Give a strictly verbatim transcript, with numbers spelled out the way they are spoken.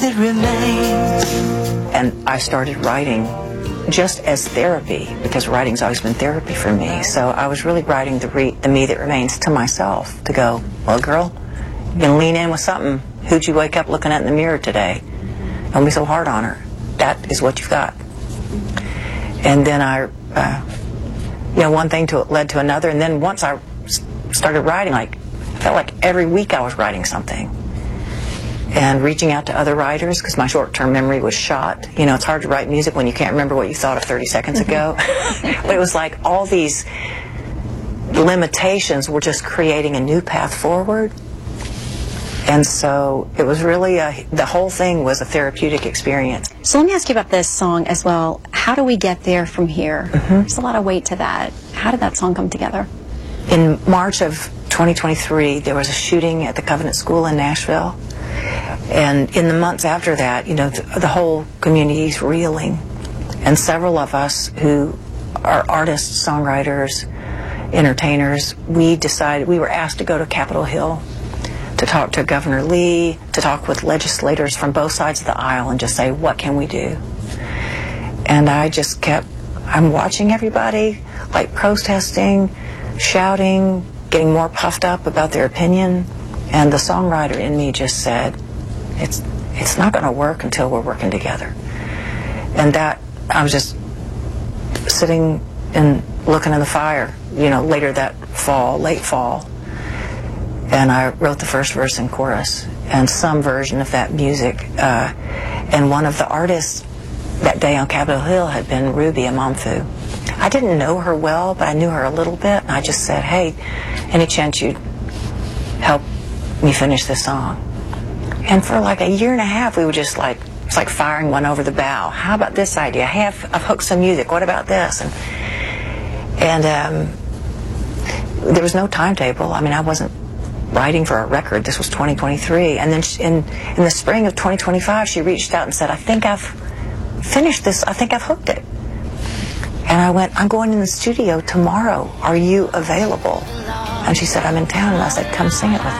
It remains. And I started writing just as therapy, because writing's always been therapy for me. So I was really writing the, re the me that remains to myself, to go, well, girl, you can lean in with something. Who'd you wake up looking at in the mirror today? Don't be so hard on her. That is what you've got. And then I, uh, you know, one thing to, led to another. And then once I started writing, like, I felt like every week I was writing something. And reaching out to other writers, because my short-term memory was shot. You know, it's hard to write music when you can't remember what you thought of thirty seconds ago. But it was like all these limitations were just creating a new path forward. And so it was really, a, the whole thing was a therapeutic experience. So let me ask you about this song as well. How do we get there from here? Mm-hmm. There's a lot of weight to that. How did that song come together? In March of twenty twenty-three, there was a shooting at the Covenant School in Nashville. And in the months after that, you know, the, the whole community's reeling. And several of us who are artists, songwriters, entertainers, we decided, we were asked to go to Capitol Hill to talk to Governor Lee, to talk with legislators from both sides of the aisle and just say, what can we do? And I just kept, I'm watching everybody, like protesting, shouting, getting more puffed up about their opinion. And the songwriter in me just said, it's it's not going to work until we're working together. And that, I was just sitting and looking in the fire, you know, later that fall, late fall. And I wrote the first verse and chorus and some version of that music. Uh, and one of the artists that day on Capitol Hill had been Ruby Amanfu. I didn't know her well, but I knew her a little bit. And I just said, hey, any chance you'd help me finish this song? And for like a year and a half, we were just like, it's like firing one over the bow. How about this idea? Hey, I've, I've hooked some music. What about this? And, and um, there was no timetable. I mean, I wasn't writing for a record. This was twenty twenty-three. And then she, in, in the spring of twenty twenty-five, she reached out and said, I think I've finished this. I think I've hooked it. And I went, I'm going in the studio tomorrow. Are you available? And she said, I'm in town. And I said, come sing it with me.